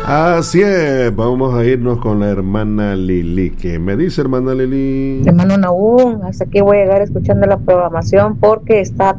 Así es, vamos a irnos con la hermana Lili. ¿Qué me dice, hermana Lili? Hermano Nahum, hasta aquí voy a llegar escuchando la programación porque está